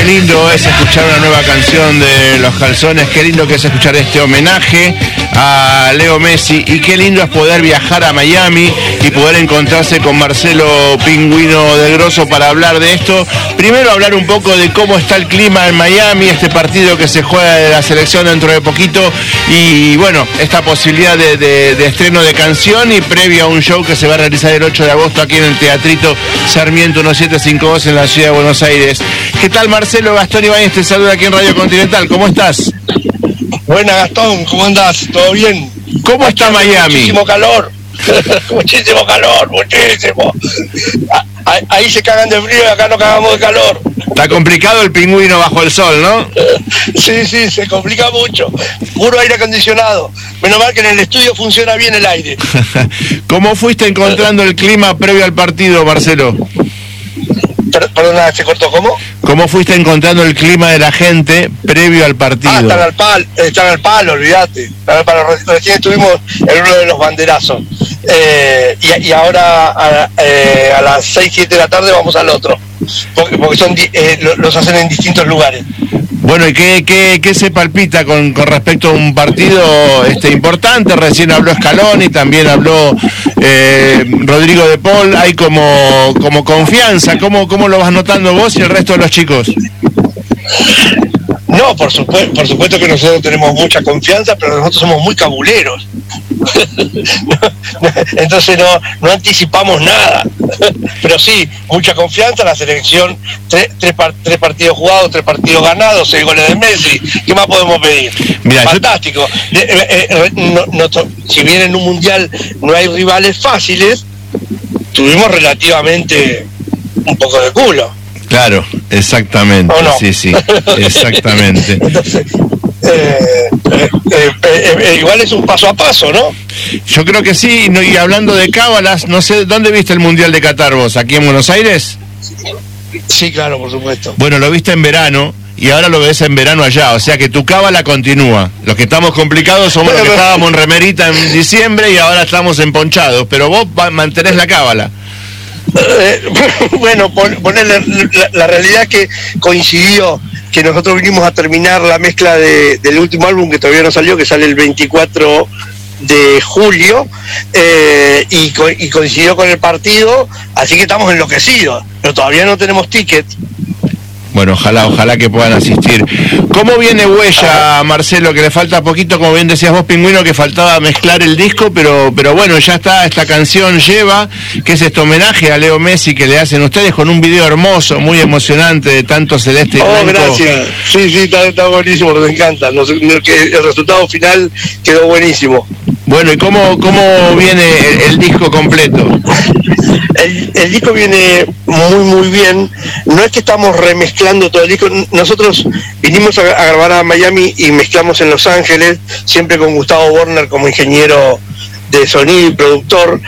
lindo es escuchar una nueva canción de Los Calzones, qué lindo que es escuchar este homenaje a Leo Messi y qué lindo es poder viajar a Miami y poder encontrarse con Marcelo Pingüino del Grosso para hablar de esto. Primero hablar un poco de cómo está el clima en Miami, este partido que se juega de la selección dentro de poquito y bueno, esta posibilidad de estreno de canción y previo a un show que se va a realizar el 8 de agosto aquí en el Teatrito Sarmiento 1752 en la ciudad de Buenos Aires. ¿Qué tal, Marcelo? Gastón Ibáñez te saluda aquí en Radio Continental. ¿Cómo estás? Buena, Gastón, ¿cómo andás? ¿Todo bien? ¿Cómo está Miami? Muchísimo calor. Muchísimo calor, muchísimo. Ahí se cagan de frío y acá no cagamos de calor. Está complicado el pingüino bajo el sol, ¿no? Sí, se complica mucho. Puro aire acondicionado. Menos mal que en el estudio funciona bien el aire. ¿Cómo fuiste encontrando el clima previo al partido, Marcelo? Perdona, ¿se cortó cómo? ¿Cómo fuiste encontrando el clima de la gente previo al partido? Están al palo, olvídate. Recién estuvimos en uno de los banderazos. Y ahora a las 6, 7 de la tarde vamos al otro. Porque son los hacen en distintos lugares. Bueno, ¿y qué se palpita con respecto a un partido importante? Recién habló Scaloni, también habló Rodrigo de Paul. Hay como confianza. ¿Cómo lo vas notando vos y el resto de los chicos? No, por supuesto que nosotros tenemos mucha confianza, pero nosotros somos muy cabuleros. Entonces no anticipamos nada. Pero sí, mucha confianza, la selección, tres partidos jugados, 3 partidos ganados, 6 goles de Messi. ¿Qué más podemos pedir? Mirá, fantástico. Si bien en un mundial no hay rivales fáciles, tuvimos relativamente un poco de culo. Claro, exactamente. ¿O no? Sí, exactamente. Entonces, igual es un paso a paso, ¿no? Yo creo que sí, y hablando de cábalas, no sé, ¿dónde viste el Mundial de Qatar vos? ¿Aquí en Buenos Aires? Sí, claro, por supuesto. Bueno, lo viste en verano y ahora lo ves en verano allá, o sea que tu cábala continúa. Los que estamos complicados somos los que estábamos en remerita en diciembre y ahora estamos emponchados, pero vos mantenés la cábala. Bueno, ponerle la realidad que coincidió que nosotros vinimos a terminar la mezcla del último álbum que todavía no salió, que sale el 24 de julio, y coincidió con el partido, así que estamos enloquecidos, pero todavía no tenemos ticket. Bueno, ojalá que puedan asistir. ¿Cómo viene Huella, Marcelo? Que le falta poquito, como bien decías vos, Pingüino, que faltaba mezclar el disco, pero bueno, ya está, esta canción Lleva, que es este homenaje a Leo Messi que le hacen ustedes con un video hermoso, muy emocionante, de tanto celeste y blanco. Gracias. Sí, está buenísimo, nos encanta. El resultado final quedó buenísimo. Bueno, ¿y cómo viene el disco completo? El disco viene muy bien. No es que estamos remezclando todo el disco. Nosotros vinimos a grabar a Miami y mezclamos en Los Ángeles, siempre con Gustavo Warner como ingeniero de sonido y productor,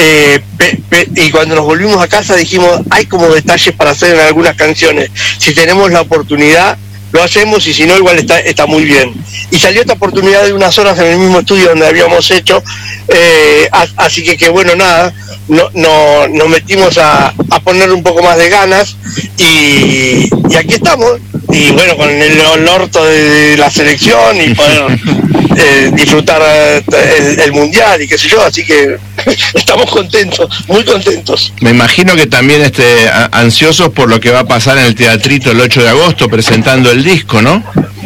y cuando nos volvimos a casa dijimos, hay como detalles para hacer en algunas canciones. Si tenemos la oportunidad, lo hacemos, y si no, igual está muy bien. Y salió esta oportunidad de unas horas en el mismo estudio donde habíamos hecho, así que bueno, nada, nos metimos a poner un poco más de ganas, y aquí estamos, y bueno, con el orto de la selección y poder disfrutar el mundial y qué sé yo, así que estamos contentos, muy contentos. Me imagino que también ansiosos por lo que va a pasar en el Teatrito el 8 de agosto presentando el disco, ¿no?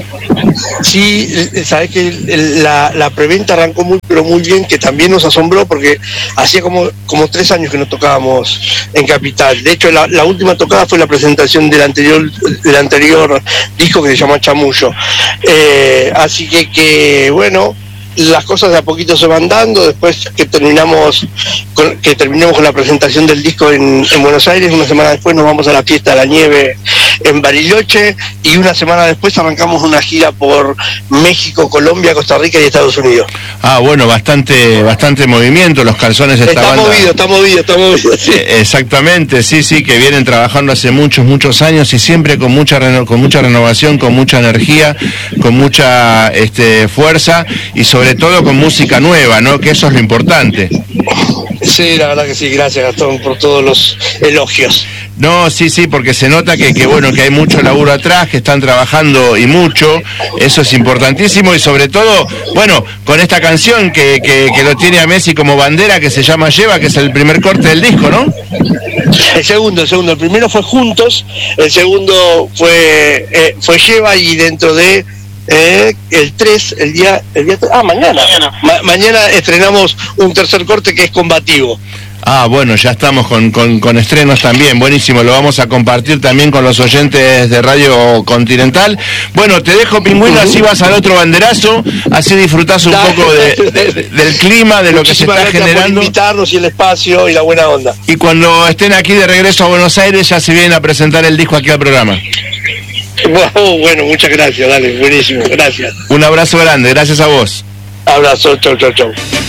Sí, sabes que la preventa arrancó pero muy bien, que también nos asombró porque hacía como 3 años que no tocábamos en Capital. De hecho, la última tocada fue la presentación del anterior disco, que se llama Chamullo. Así que bueno, las cosas de a poquito se van dando. Después que terminemos con la presentación del disco en Buenos Aires, una semana después nos vamos a la Fiesta de la Nieve en Bariloche, y una semana después arrancamos una gira por México, Colombia, Costa Rica y Estados Unidos. Bueno, bastante movimiento. Los Calzones está movido, sí. Exactamente, sí, que vienen trabajando hace muchos años y siempre con mucha renovación, con mucha energía, con mucha fuerza y sobre todo con música nueva, ¿no? Que eso es lo importante. Sí, la verdad que sí, gracias Gastón por todos los elogios. No, sí, porque se nota que bueno, que hay mucho laburo atrás, que están trabajando y mucho, eso es importantísimo, y sobre todo, bueno, con esta canción que lo tiene a Messi como bandera, que se llama Lleva, que es el primer corte del disco, ¿no? El segundo, el primero fue Juntos, el segundo fue Lleva, y dentro de el 3, el día mañana estrenamos un tercer corte que es Combativo. Ah, bueno, ya estamos con estrenos también, buenísimo, lo vamos a compartir también con los oyentes de Radio Continental. Bueno, te dejo, Pingüino, así vas al otro banderazo, así disfrutás un poco del clima, de lo que se está generando. Por invitarnos y el espacio y la buena onda. Y cuando estén aquí de regreso a Buenos Aires, ya se vienen a presentar el disco aquí al programa. Bueno, muchas gracias, dale, buenísimo, gracias. Un abrazo grande, gracias a vos. Abrazo, chau.